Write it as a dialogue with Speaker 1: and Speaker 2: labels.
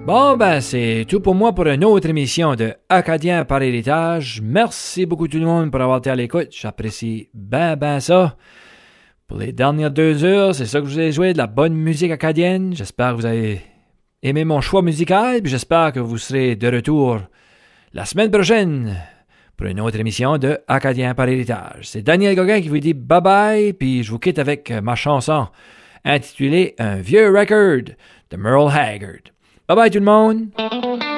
Speaker 1: Bon, ben, c'est tout pour moi pour une autre émission de Acadien par héritage. Merci beaucoup tout le monde pour avoir été à l'écoute. J'apprécie ben ça. Pour les dernières 2 heures, c'est ça que je vous ai joué, de la bonne musique acadienne. J'espère que vous avez aimé mon choix musical, puis j'espère que vous serez de retour la semaine prochaine pour une autre émission de Acadien par héritage. C'est Daniel Gauguin qui vous dit bye-bye, puis je vous quitte avec ma chanson intitulée Un vieux record de Merle Haggard. Bye bye tout le monde!